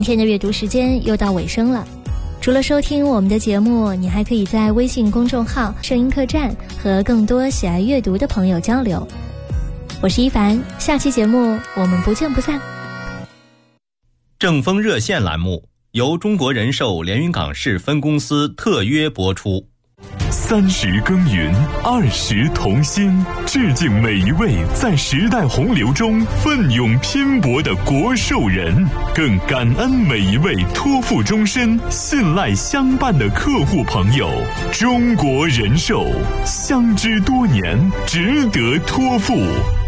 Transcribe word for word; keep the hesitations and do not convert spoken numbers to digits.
今天的阅读时间又到尾声了，除了收听我们的节目，你还可以在微信公众号声音客栈和更多喜爱阅读的朋友交流。我是一凡，下期节目我们不见不散。 正风热线栏目由中国人寿连云港市分公司特约播出。 三十耕耘，二十同心，致敬每一位在时代洪流中奋勇拼搏的国寿人，更感恩每一位托付终身、信赖相伴的客户朋友。中国人寿，相知多年，值得托付。